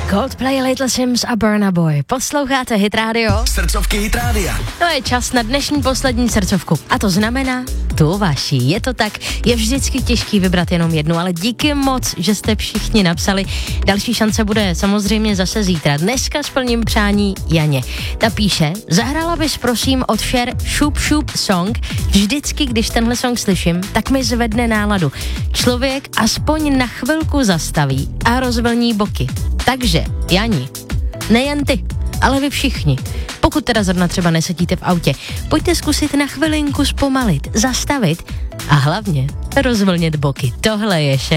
Coldplay, Little Sims a Burna Boy. Posloucháte Hit Radio? Srdcovky Hit Rádia. To je čas na dnešní poslední srdcovku. A to znamená tu vaši. Je to tak, je vždycky těžký vybrat jenom jednu, ale díky moc, že jste všichni napsali. Další šance bude samozřejmě zase zítra. Dneska splním přání Janě. Ta píše, zahrála bys prosím od Cher Šup Šup Song. Vždycky, když tenhle song slyším, tak mi zvedne náladu. Člověk aspoň na chvilku zastaví a rozvlní boky. Takže, Jani, nejen ty, ale vy všichni. Pokud teda zrovna třeba nesedíte v autě, pojďte zkusit na chvilinku zpomalit, zastavit a hlavně rozvlnit boky. Tohle je Cher.